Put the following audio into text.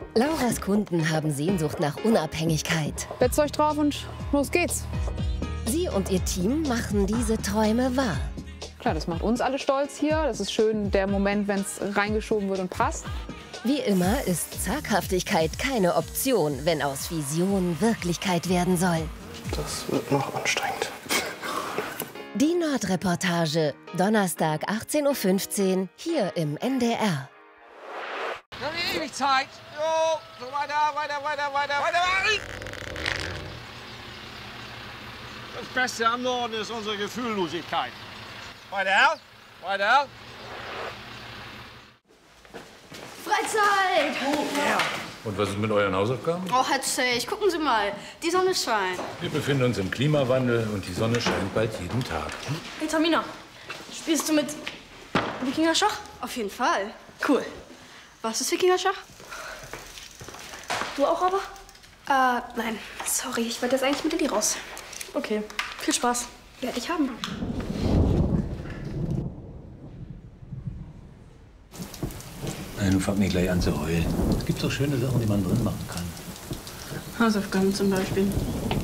Lauras Kunden haben Sehnsucht nach Unabhängigkeit. Bettzeug drauf und los geht's. Sie und ihr Team machen diese Träume wahr. Klar, das macht uns alle stolz hier. Das ist schön, der Moment, wenn es reingeschoben wird und passt. Wie immer ist Zaghaftigkeit keine Option, wenn aus Vision Wirklichkeit werden soll. Das wird noch anstrengend. Die Nordreportage, Donnerstag 18:15 Uhr, hier im NDR. Wir haben ewig Zeit. Jo, so weiter. Das Beste am Norden ist unsere Gefühllosigkeit. Weiter. Freizeit! Und was ist mit euren Hausaufgaben? Oh, Herr Zech, gucken Sie mal. Die Sonne scheint. Wir befinden uns im Klimawandel und die Sonne scheint bald jeden Tag. Hey, Tamina, spielst du mit Wikingerschach? Auf jeden Fall. Cool. Was ist Wikingerschach? Du auch aber? Nein. Sorry, ich wollte jetzt eigentlich mit Lilly raus. Okay, viel Spaß. Werde ich haben. Nein, du fangst nicht gleich an zu heulen. Es gibt so schöne Sachen, die man drin machen kann. Hausaufgaben zum Beispiel.